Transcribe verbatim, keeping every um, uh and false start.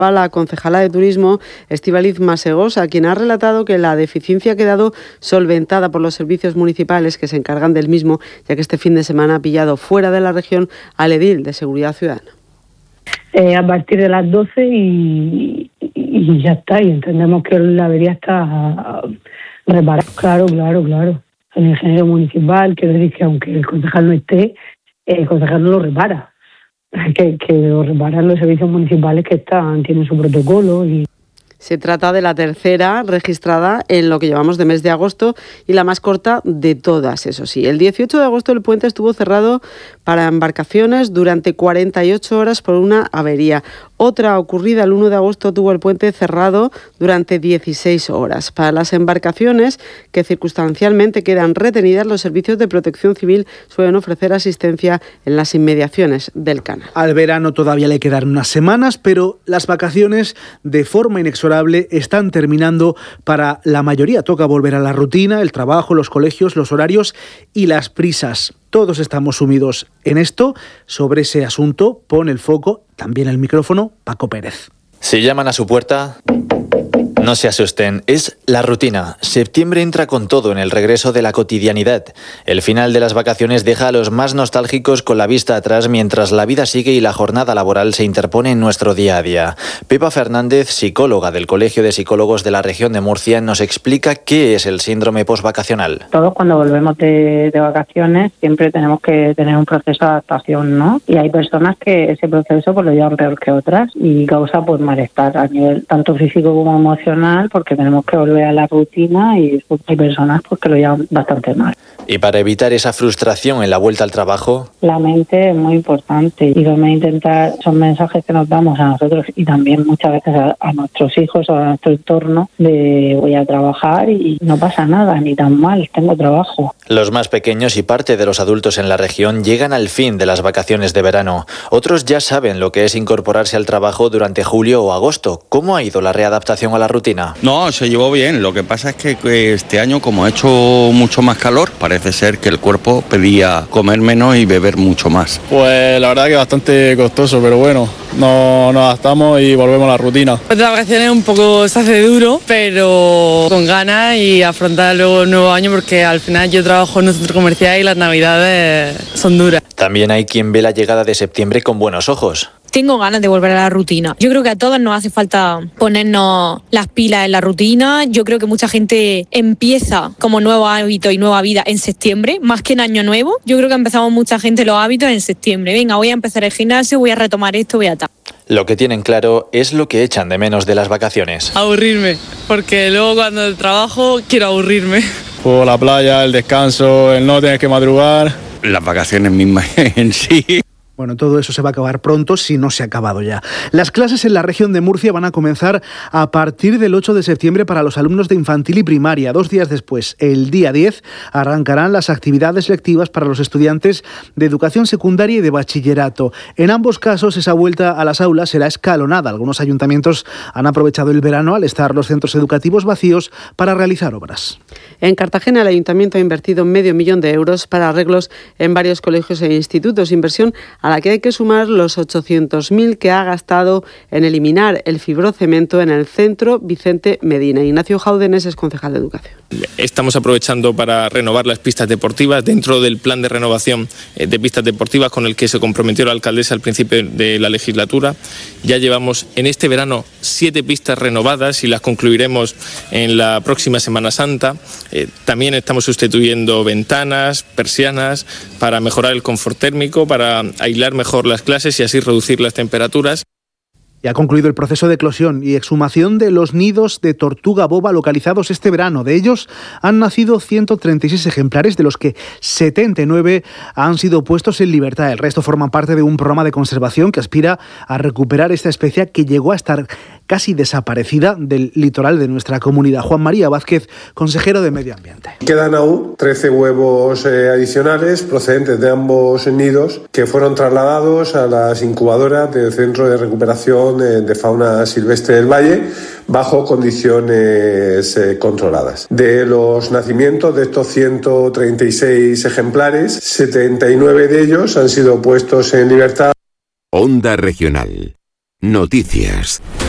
a la concejala de Turismo, Estíbaliz Masegosa, quien ha relatado que la deficiencia ha quedado solventada por los servicios municipales que se encargan del mismo, ya que este fin de semana ha pillado fuera de la región al edil de Seguridad Ciudadana. Eh, a partir de las doce y, y, y ya está, y entendemos que la avería está reparada. Claro, claro, claro. El ingeniero municipal, quiero decir que aunque el concejal no esté, el concejal no lo repara. Que, que lo reparan los servicios municipales que están, tienen su protocolo y... Se trata de la tercera registrada en lo que llevamos de mes de agosto y la más corta de todas, eso sí. El dieciocho de agosto el puente estuvo cerrado para embarcaciones durante cuarenta y ocho horas por una avería. Otra ocurrida el uno de agosto tuvo el puente cerrado durante dieciséis horas. Para las embarcaciones que circunstancialmente quedan retenidas, los servicios de protección civil suelen ofrecer asistencia en las inmediaciones del canal. Al verano todavía le quedan unas semanas, pero las vacaciones de forma inexorable están terminando para la mayoría. Toca volver a la rutina, el trabajo, los colegios, los horarios y las prisas. Todos estamos sumidos en esto. Sobre ese asunto pone el foco, también el micrófono, Paco Pérez. Si llaman a su puerta, no se asusten, es la rutina. Septiembre entra con todo en el regreso de la cotidianidad. El final de las vacaciones deja a los más nostálgicos con la vista atrás mientras la vida sigue y la jornada laboral se interpone en nuestro día a día. Pepa Fernández, psicóloga del Colegio de Psicólogos de la región de Murcia, nos explica qué es el síndrome posvacacional. Todos cuando volvemos de, de vacaciones siempre tenemos que tener un proceso de adaptación, ¿no? Y hay personas que ese proceso pues lo llevan peor que otras y causa pues malestar a nivel tanto físico como emocional, porque tenemos que volver a la rutina y hay personas pues, que lo llevan bastante mal. Y para evitar esa frustración en la vuelta al trabajo, la mente es muy importante y también intentar, son mensajes que nos damos a nosotros y también muchas veces a, a nuestros hijos o a nuestro entorno de voy a trabajar y no pasa nada, ni tan mal, tengo trabajo. Los más pequeños y parte de los adultos en la región llegan al fin de las vacaciones de verano. Otros ya saben lo que es incorporarse al trabajo durante julio o agosto. ¿Cómo ha ido la readaptación a la rutina? No, se llevó bien. Lo que pasa es que, que este año, como ha hecho mucho más calor, parece ser que el cuerpo pedía comer menos y beber mucho más. Pues la verdad que bastante costoso, pero bueno, no, nos adaptamos y volvemos a la rutina. Las vacaciones un poco se hace duro, pero con ganas y afrontar luego el nuevo año porque al final yo trabajo en un centro comercial y las navidades son duras. También hay quien ve la llegada de septiembre con buenos ojos. Tengo ganas de volver a la rutina. Yo creo que a todos nos hace falta ponernos las pilas en la rutina. Yo creo que mucha gente empieza como nuevo hábito y nueva vida en septiembre, más que en Año Nuevo. Yo creo que empezamos mucha gente los hábitos en septiembre. Venga, voy a empezar el gimnasio, voy a retomar esto, voy a tal. Lo que tienen claro es lo que echan de menos de las vacaciones. Aburrirme, porque luego cuando trabajo quiero aburrirme. Por la playa, el descanso, el no tener que madrugar. Las vacaciones mismas en sí. Bueno, todo eso se va a acabar pronto si no se ha acabado ya. Las clases en la región de Murcia van a comenzar a partir del ocho de septiembre para los alumnos de infantil y primaria. Dos días después, el día diez, arrancarán las actividades lectivas para los estudiantes de educación secundaria y de bachillerato. En ambos casos, esa vuelta a las aulas será escalonada. Algunos ayuntamientos han aprovechado el verano al estar los centros educativos vacíos para realizar obras. En Cartagena, el ayuntamiento ha invertido medio millón de euros para arreglos en varios colegios e institutos. Inversión a la que hay que sumar los ochocientos mil que ha gastado en eliminar el fibrocemento en el centro Vicente Medina. Ignacio Jaudenes es concejal de Educación. Estamos aprovechando para renovar las pistas deportivas dentro del plan de renovación de pistas deportivas con el que se comprometió la alcaldesa al principio de la legislatura. Ya llevamos en este verano siete pistas renovadas y las concluiremos en la próxima Semana Santa. Eh, también estamos sustituyendo ventanas, persianas para mejorar el confort térmico, para aislar mejor las clases y así reducir las temperaturas. Y ha concluido el proceso de eclosión y exhumación de los nidos de tortuga boba localizados este verano. De ellos han nacido ciento treinta y seis ejemplares, de los que setenta y nueve han sido puestos en libertad. El resto forman parte de un programa de conservación que aspira a recuperar esta especie que llegó a estar casi desaparecida del litoral de nuestra comunidad. Juan María Vázquez, consejero de Medio Ambiente. Quedan aún trece huevos eh, adicionales procedentes de ambos nidos que fueron trasladados a las incubadoras del Centro de Recuperación de fauna silvestre del valle bajo condiciones eh, controladas. De los nacimientos de estos ciento treinta y seis ejemplares, setenta y nueve de ellos han sido puestos en libertad. Onda Regional. Noticias.